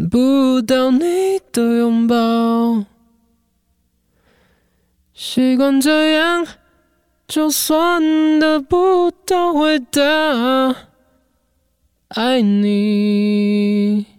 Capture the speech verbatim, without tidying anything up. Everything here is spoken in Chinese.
不到你的拥抱，习惯这样，就算得不到回答，爱你。